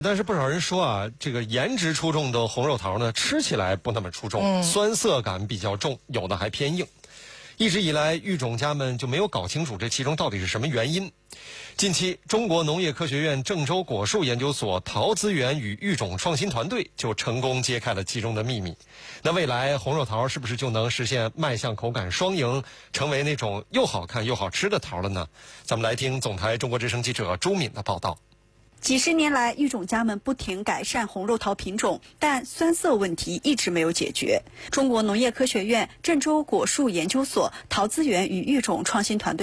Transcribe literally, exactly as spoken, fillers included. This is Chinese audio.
但是不少人说啊，这个颜值出众的红肉桃呢，吃起来不那么出众，嗯、酸涩感比较重，有的还偏硬。一直以来，育种家们就没有搞清楚这其中到底是什么原因。近期，中国农业科学院郑州果树研究所桃资源与育种创新团队就成功揭开了其中的秘密。那未来红肉桃是不是就能实现卖相口感双赢，成为那种又好看又好吃的桃了呢？咱们来听总台中国之声记者朱敏的报道。 几十年来，育种家们不停改善红肉桃品种，但酸涩问题一直没有解决。中国农业科学院郑州果树研究所桃资源与育种创新团队